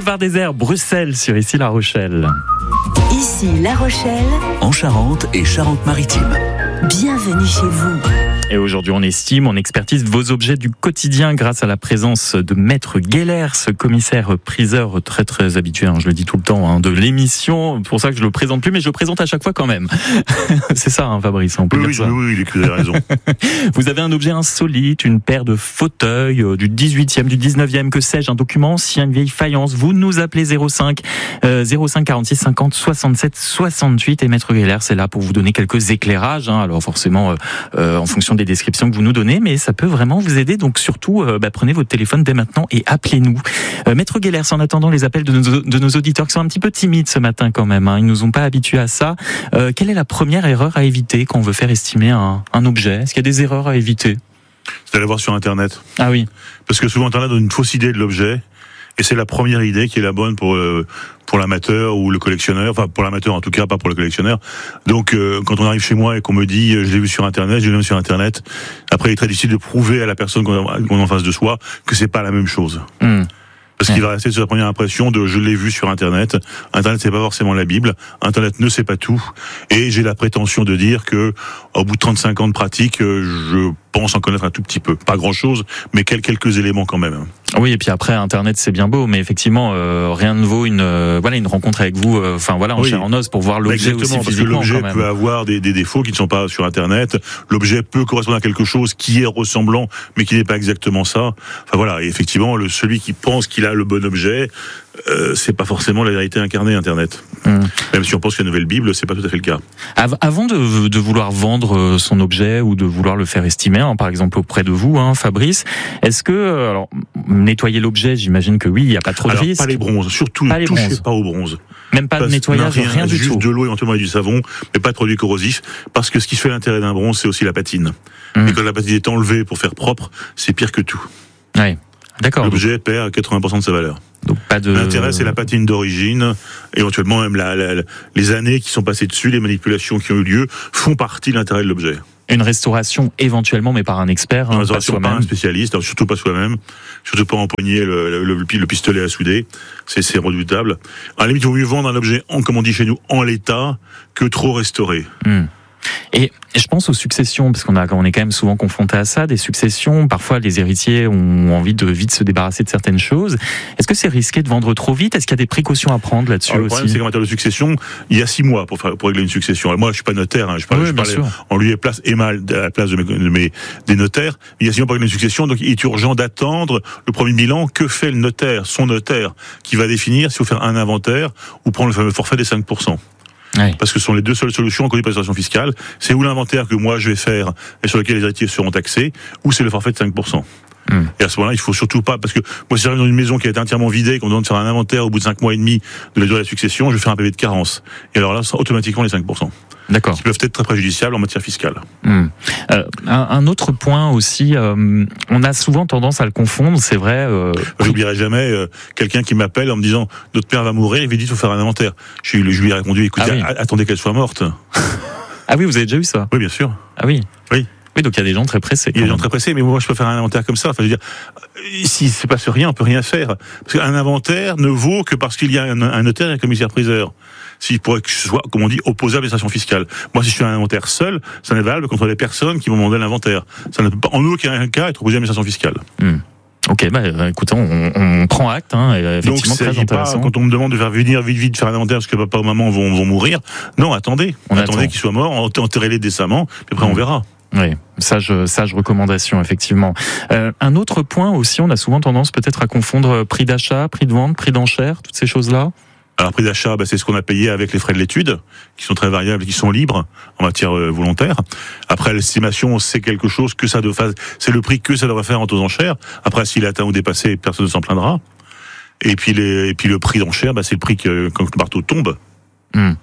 Boulevard Désert, Bruxelles, sur ici La Rochelle. Ici La Rochelle, en Charente et Charente-Maritime. Bienvenue chez vous. Et aujourd'hui, on estime, on expertise vos objets du quotidien grâce à la présence de Maître Gehlers, ce commissaire priseur très très habitué, je le dis tout le temps, de l'émission. C'est pour ça que je le présente plus, mais je le présente à chaque fois quand même. C'est ça, Fabrice, on peut dire ça. Oui, il a raison. Vous avez un objet insolite, une paire de fauteuils du 18e, du 19e, que sais-je, un document ancien, une vieille faïence. Vous nous appelez 05 46 50 67 68 et Maître Gehlers est là pour vous donner quelques éclairages. Alors forcément, en fonction des descriptions que vous nous donnez, mais ça peut vraiment vous aider. Donc surtout, prenez votre téléphone dès maintenant et appelez-nous. Maître Gehlers, en attendant les appels de nos auditeurs qui sont un petit peu timides ce matin quand même, ils nous ont pas habitués à ça. Quelle est la première erreur à éviter quand on veut faire estimer un objet? Est-ce qu'il y a des erreurs à éviter? C'est d'aller voir sur Internet. Ah oui. Parce que souvent Internet donne une fausse idée de l'objet. Et c'est la première idée qui est la bonne pour l'amateur ou le collectionneur. Enfin, pour l'amateur en tout cas, pas pour le collectionneur. Donc, quand on arrive chez moi et qu'on me dit, je l'ai vu sur Internet, je l'ai vu sur Internet, après il est très difficile de prouver à la personne qu'on a en face de soi que c'est pas la même chose. Parce qu'il va rester sur la première impression de je l'ai vu sur Internet. Internet, c'est pas forcément la Bible. Internet ne sait pas tout. Et j'ai la prétention de dire que, au bout de 35 ans de pratique, je pense en connaître un tout petit peu. Pas grand chose, mais quelques éléments quand même. Oui, et puis après, Internet, c'est bien beau, mais effectivement, rien ne vaut une rencontre avec vous, en chair en os pour voir l'objet aussi physiquement. Parce que l'objet peut avoir des défauts qui ne sont pas sur Internet. L'objet peut correspondre à quelque chose qui est ressemblant, mais qui n'est pas exactement ça. Enfin voilà, et effectivement, celui qui pense qu'il a le bon objet, c'est pas forcément la vérité incarnée Internet. Même si on pense que la nouvelle Bible, c'est pas tout à fait le cas. Avant de vouloir vendre son objet ou de vouloir le faire estimer, par exemple auprès de vous, Fabrice, est-ce que nettoyer l'objet, j'imagine que oui, il n'y a pas trop de risques. Pas les bronzes, surtout ne touchez pas aux bronzes. Même pas de nettoyage, rien du tout. Juste de l'eau, éventuellement avec du savon, mais pas de produits corrosifs, parce que ce qui fait l'intérêt d'un bronze, c'est aussi la patine. Et quand la patine est enlevée pour faire propre, c'est pire que tout. Oui. D'accord. L'objet perd 80% de sa valeur. Donc pas de. L'intérêt, c'est la patine d'origine, éventuellement même les années qui sont passées dessus, les manipulations qui ont eu lieu, font partie de l'intérêt de l'objet. Une restauration éventuellement, mais par un expert. Une restauration par un spécialiste, alors surtout pas soi-même, surtout pas empoigner le pistolet à souder, c'est redoutable. À la limite, il vaut mieux vendre un objet, comme on dit chez nous, en l'état, que trop restauré. Et je pense aux successions, parce qu'on est quand même souvent confronté à ça, des successions. Parfois, les héritiers ont envie de vite se débarrasser de certaines choses. Est-ce que c'est risqué de vendre trop vite? Est-ce qu'il y a des préctions à prendre là-dessus aussi? Le problème, c'est qu'en matière de succession, il y a 6 mois pour régler une succession. Alors, moi, je suis pas notaire, je parle en lieu et place et mal à la place des notaires. Il y a 6 mois pour régler une succession, donc il est urgent d'attendre le premier bilan. Que fait le notaire, son notaire, qui va définir s'il faut faire un inventaire ou prendre le fameux forfait des 5%. Oui. Parce que ce sont les deux seules solutions connues par l'administration fiscale. C'est ou l'inventaire que moi je vais faire et sur lequel les héritiers seront taxés, ou c'est le forfait de 5%. Et à ce moment-là, il faut surtout pas, parce que moi, si j'arrive dans une maison qui est entièrement vidée, qu'on demande de faire un inventaire au bout de 5 mois et demi de la durée de la succession, je vais faire un PV de carence. Et alors là, ce sera automatiquement les 5%. D'accord. Qui peuvent être très préjudiciables en matière fiscale. Un autre point aussi, on a souvent tendance à le confondre, c'est vrai. J'oublierai jamais quelqu'un qui m'appelle en me disant notre père va mourir, il lui dit il faut faire un inventaire. Je lui ai répondu écoutez, attendez qu'elle soit morte. Ah oui, vous avez déjà eu ça? Oui, bien sûr. Ah oui. Oui. Oui, donc il y a des gens très pressés. Il y a des gens très pressés, mais moi je peux faire un inventaire comme ça. Enfin, je veux dire, s'il ne se passe rien, on peut rien faire. Parce qu'un inventaire ne vaut que parce qu'il y a un notaire et un commissaire-priseur. S'il pourrait que ce soit, comme on dit, opposé à l'administration fiscale. Moi, si je fais un inventaire seul, ça n'est valable contre les personnes qui vont demander l'inventaire. Ça ne peut pas, en aucun cas, être opposé à l'administration fiscale. Ok, écoutez, on prend acte, effectivement. Donc, très intéressant. Quand on me demande de faire venir vite faire un inventaire parce que papa ou maman vont mourir, non, attendez qu'ils soient morts, enterrez-les décemment, puis après on verra. Oui, sage recommandation, effectivement. Un autre point aussi, on a souvent tendance peut-être à confondre prix d'achat, prix de vente, prix d'enchère, toutes ces choses-là. Alors, prix d'achat, c'est ce qu'on a payé avec les frais de l'étude, qui sont très variables, qui sont libres en matière volontaire. Après, l'estimation, c'est quelque chose que c'est le prix que ça devrait faire en taux d'enchère. Après, s'il est atteint ou dépassé, personne ne s'en plaindra. Et puis le prix d'enchère, c'est le prix quand le marteau tombe.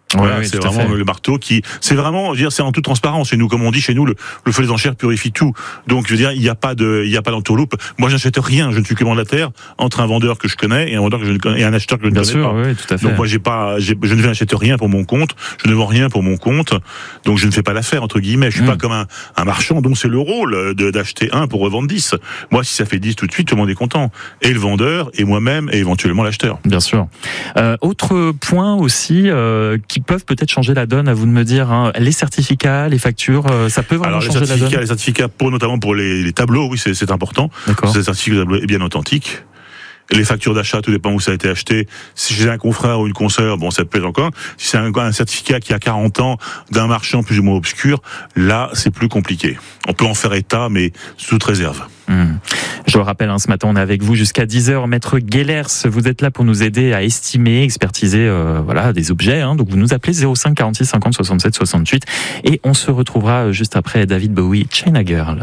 Voilà, c'est vraiment le marteau c'est vraiment, je veux dire, c'est en toute transparence. Chez nous, comme on dit chez nous, le feu des enchères purifie tout. Donc, je veux dire, il n'y a pas d'entourloupe. Moi, j'achète rien. Je ne suis que mandataire entre un vendeur que je connais et un vendeur que je ne connais, et un acheteur que je ne connais pas. Oui, tout à fait. Donc, moi, je ne n'achète rien pour mon compte. Je ne vends rien pour mon compte. Donc, je ne fais pas l'affaire, entre guillemets. Je suis pas comme un marchand dont c'est le rôle d'acheter un pour revendre 10. Moi, si ça fait 10 tout de suite, tout le monde est content. Et le vendeur, et moi-même, et éventuellement l'acheteur. Bien sûr. Autre point aussi, qui peuvent peut-être changer la donne, à vous de me dire, hein, les certificats, les factures, ça peut vraiment changer la donne. Les certificats, notamment pour les tableaux, oui, c'est important. D'accord. C'est un certificat de tableau est bien authentique. Les factures d'achat, tout dépend où ça a été acheté. Si j'ai un confrère ou une consoeur, bon, ça peut être encore. Si c'est un certificat qui a 40 ans d'un marchand plus ou moins obscur, là, c'est plus compliqué. On peut en faire état, mais sous toute réserve. Je le rappelle, ce matin, on est avec vous jusqu'à 10h. Maître Guellers, vous êtes là pour nous aider à estimer, expertiser des objets. Donc vous nous appelez 05 46 50 67 68 et on se retrouvera juste après David Bowie, China Girl.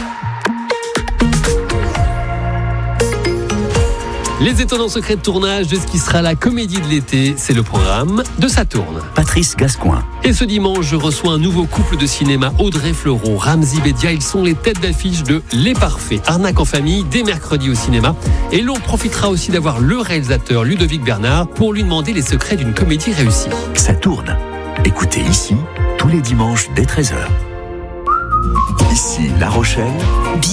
Les étonnants secrets de tournage de ce qui sera la comédie de l'été, c'est le programme de Ça tourne. Patrice Gascoin. Et ce dimanche, je reçois un nouveau couple de cinéma, Audrey Fleurot, Ramzy Bedia. Ils sont les têtes d'affiche de Les Parfaits, arnaque en famille, dès mercredi au cinéma. Et l'on profitera aussi d'avoir le réalisateur Ludovic Bernard pour lui demander les secrets d'une comédie réussie. Ça tourne. Écoutez ici, tous les dimanches dès 13h. Ici, La Rochelle.